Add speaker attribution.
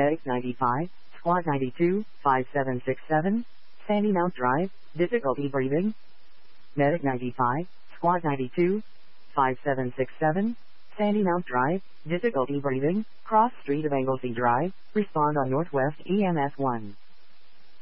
Speaker 1: Medic 95, Squad 92, 5767, Sandy Mount Drive, difficulty breathing. Medic 95, Squad 92, 5767, Sandy Mount Drive, difficulty breathing, cross street of Anglesey Drive, respond on Northwest EMS 1.